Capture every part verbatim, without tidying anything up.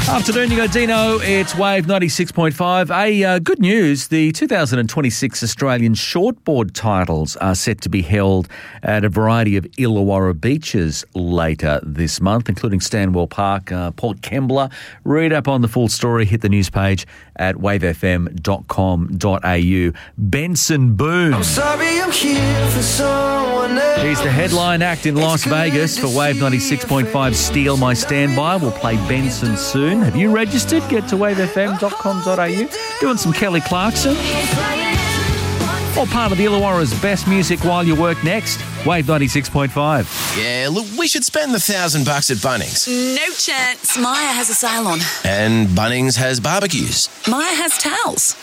Afternoon, you got Dino. It's Wave ninety-six point five. A uh, good news, the two thousand twenty-six Australian shortboard titles are set to be held at a variety of Illawarra beaches later this month, including Stanwell Park. Uh, Port Kembla. Read up on the full story. Hit the news page at wave f m dot com dot a u. Benson Boone. I'm sorry I'm here for someone else. He's the headline act in Las Vegas for Wave ninety-six point five. Steal My Standby. We'll play Benson soon. Have you registered? Get to wave f m dot com dot a u. Doing some Kelly Clarkson. All part of the Illawarra's best music while you work next. Wave ninety-six point five. Yeah, look, we should spend the thousand bucks at Bunnings. No chance. Maya has a sale on. And Bunnings has barbecues. Maya has towels.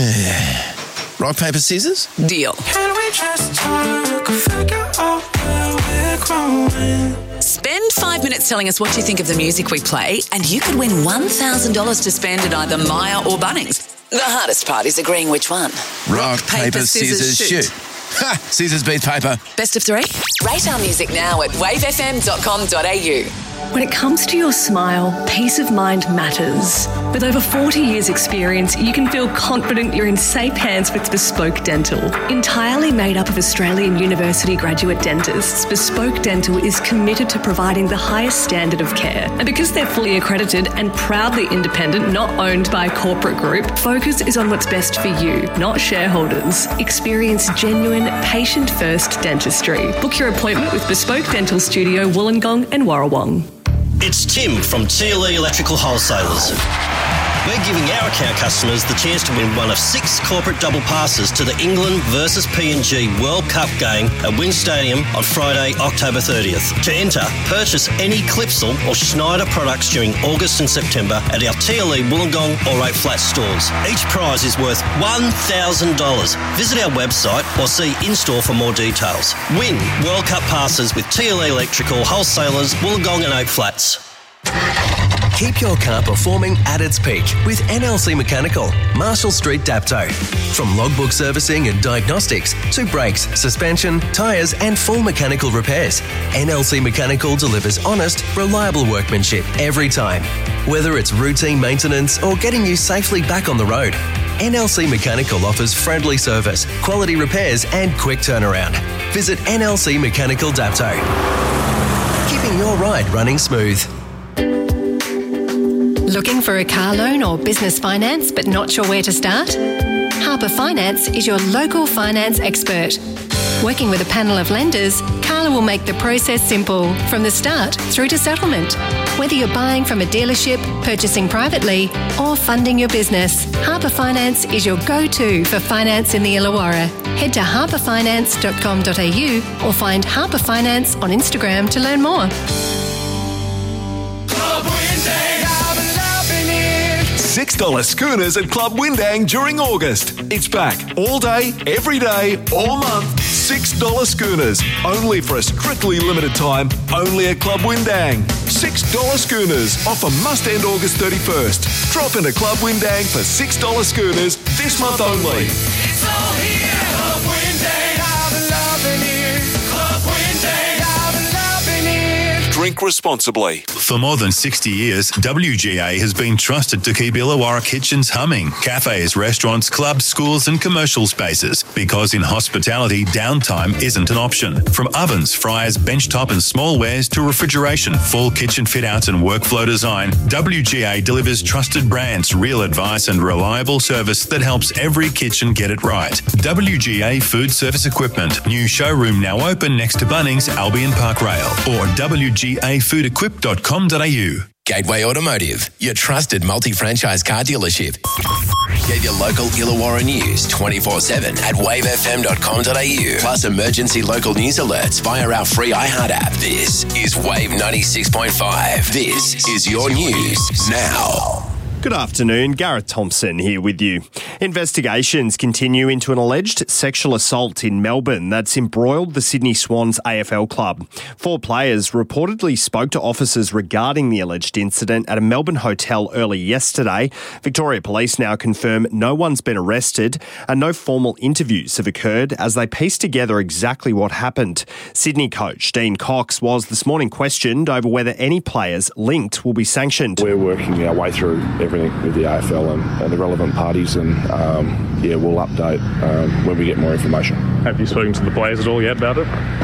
Rock, paper, scissors? Deal. Can we just talk, figure out where we're growing? Spend five minutes telling us what you think of the music we play, and you could win one thousand dollars to spend at either Maya or Bunnings. The hardest part is agreeing which one. Rock, paper, scissors, shoot. Ha! Scissors beat paper. Best of three? Rate our music now at wave f m dot com dot a u. When it comes to your smile, peace of mind matters. With over forty years experience, you can feel confident you're in safe hands with Bespoke Dental. Entirely made up of Australian university graduate dentists, Bespoke Dental is committed to providing the highest standard of care. And because they're fully accredited and proudly independent, not owned by a corporate group, focus is on what's best for you, not shareholders. Experience genuine, patient-first dentistry. Book your appointment with Bespoke Dental Studio, Wollongong and Warrawong. It's Tim from T L E Electrical Wholesalers. We're giving our account customers the chance to win one of six corporate double passes to the England versus P N G World Cup game at Wynn Stadium on Friday, October thirtieth. To enter, purchase any Clipsal or Schneider products during August and September at our T L E Wollongong or Eight Flats stores. Each prize is worth one thousand dollars. Visit our website or see in-store for more details. Win World Cup passes with T L E Electrical Wholesalers, Wollongong and Eight Flats. Keep your car performing at its peak with N L C Mechanical, Marshall Street, Dapto. From logbook servicing and diagnostics to brakes, suspension, tyres and full mechanical repairs, N L C Mechanical delivers honest, reliable workmanship every time. Whether it's routine maintenance or getting you safely back on the road, N L C Mechanical offers friendly service, quality repairs and quick turnaround. Visit N L C Mechanical Dapto. Keeping your ride running smooth. Looking for a car loan or business finance but not sure where to start? Harper Finance is your local finance expert. Working with a panel of lenders, Carla will make the process simple from the start through to settlement. Whether you're buying from a dealership, purchasing privately or funding your business, Harper Finance is your go-to for finance in the Illawarra. Head to harper finance dot com dot a u or find Harper Finance on Instagram to learn more. six dollars schooners at Club Windang during August. It's back all day, every day, all month. six dollars schooners. Only for a strictly limited time. Only at Club Windang. six dollars schooners. Offer must end August thirty-first. Drop into Club Windang for six dollars schooners this month only. It's all here. Club Windang. I've been loving it. Club Windang. I've been loving it. Drink responsibly. For more than sixty years, W G A has been trusted to keep Illawarra kitchens humming. Cafes, restaurants, clubs, schools and commercial spaces. Because in hospitality, downtime isn't an option. From ovens, fryers, benchtop and smallwares to refrigeration, full kitchen fit-outs and workflow design, W G A delivers trusted brands, real advice and reliable service that helps every kitchen get it right. W G A Food Service Equipment. New showroom now open next to Bunnings, Albion Park Rail. Or w g a food equip dot com dot a u. Gateway Automotive, your trusted multi-franchise car dealership. Get your local Illawarra news twenty-four seven at wave f m dot com dot a u. Plus emergency local news alerts via our free iHeart app. This is Wave ninety-six point five. This is your news now. Good afternoon, Gareth Thompson here with you. Investigations continue into an alleged sexual assault in Melbourne that's embroiled the Sydney Swans A F L club. Four players reportedly spoke to officers regarding the alleged incident at a Melbourne hotel early yesterday. Victoria Police now confirm no one's been arrested and no formal interviews have occurred as they piece together exactly what happened. Sydney coach Dean Cox was this morning questioned over whether any players linked will be sanctioned. We're working our way through everything with the A F L and, and the relevant parties, and um, yeah, we'll update um, when we get more information. Have you spoken to the players at all yet about it?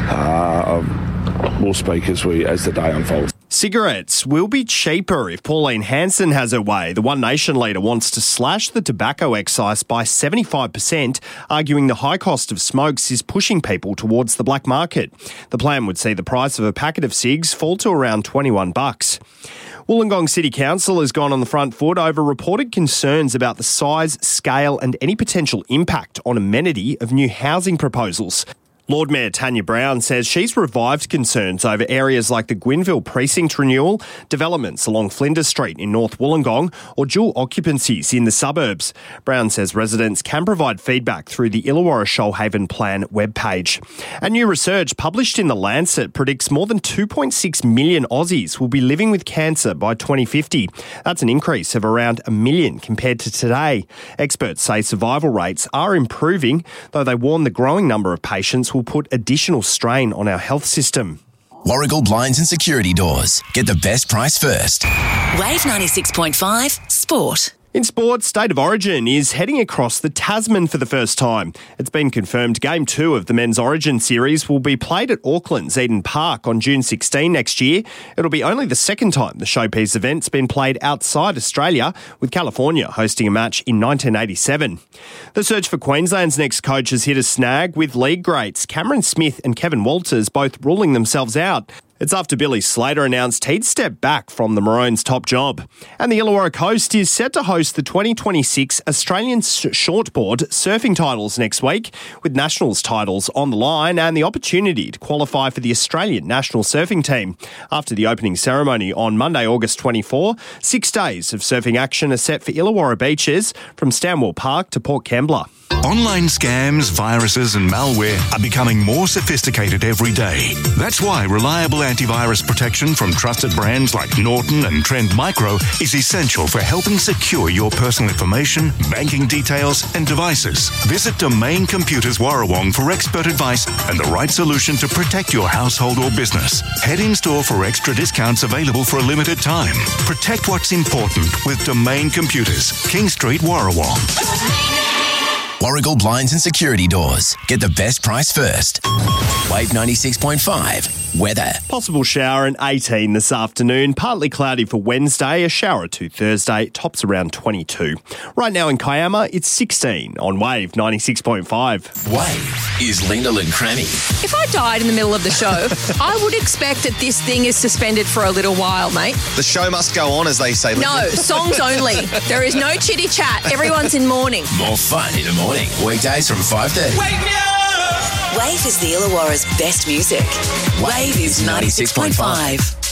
Uh, um, we'll speak as we as the day unfolds. Cigarettes will be cheaper if Pauline Hanson has her way. The One Nation leader wants to slash the tobacco excise by seventy-five percent, arguing the high cost of smokes is pushing people towards the black market. The plan would see the price of a packet of cigs fall to around twenty-one bucks. Wollongong City Council has gone on the front foot over reported concerns about the size, scale and any potential impact on amenity of new housing proposals. Lord Mayor Tanya Brown says she's revived concerns over areas like the Gwynville precinct renewal, developments along Flinders Street in North Wollongong or dual occupancies in the suburbs. Brown says residents can provide feedback through the Illawarra Shoalhaven Plan webpage. And new research published in The Lancet predicts more than two point six million Aussies will be living with cancer by twenty fifty. That's an increase of around a million compared to today. Experts say survival rates are improving, though they warn the growing number of patients will put additional strain on our health system. Warragul Blinds and Security Doors. Get the best price first. Wave ninety-six point five Sport. In sport, State of Origin is heading across the Tasman for the first time. It's been confirmed Game two of the Men's Origin Series will be played at Auckland's Eden Park on June sixteenth next year. It'll be only the second time the showpiece event's been played outside Australia, with California hosting a match in nineteen eighty-seven. The search for Queensland's next coach has hit a snag, with league greats Cameron Smith and Kevin Walters both ruling themselves out. It's after Billy Slater announced he'd step back from the Maroons' top job. And the Illawarra Coast is set to host the twenty twenty-six Australian Shortboard Surfing Titles next week, with Nationals titles on the line and the opportunity to qualify for the Australian national surfing team. After the opening ceremony on Monday, August twenty-fourth, six days of surfing action are set for Illawarra beaches from Stanwell Park to Port Kembla. Online scams, viruses and malware are becoming more sophisticated every day. That's why reliable antivirus protection from trusted brands like Norton and Trend Micro is essential for helping secure your personal information, banking details and devices. Visit Domain Computers Warrawong for expert advice and the right solution to protect your household or business. Head in store for extra discounts available for a limited time. Protect what's important with Domain Computers, King Street, Warrawong. Warragul Blinds and Security Doors. Get the best price first. Wave ninety-six point five. Weather. Possible shower and eighteen this afternoon. Partly cloudy for Wednesday. A shower or two Thursday. Tops around twenty-two. Right now in Kiama, it's sixteen on Wave ninety-six point five. Wave is Lyndall and Crammy. If I died in the middle of the show, I would expect that this thing is suspended for a little while, mate. The show must go on, as they say. No, songs only. There is no chitty chat. Everyone's in mourning. More fun in the morning. Weekdays from five thirty. Wake me up! Wave is the Illawarra's best music. Wave is ninety-six point five.